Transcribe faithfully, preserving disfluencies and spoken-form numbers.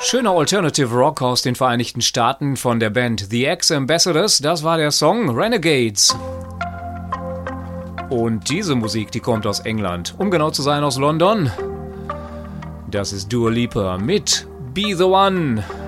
Schöner Alternative Rock aus den Vereinigten Staaten von der Band The Ex-Ambassadors. Das war der Song Renegades. Und diese Musik, die kommt aus England. Um genau zu sein, aus London. Das ist Dua Lipa mit Be The One.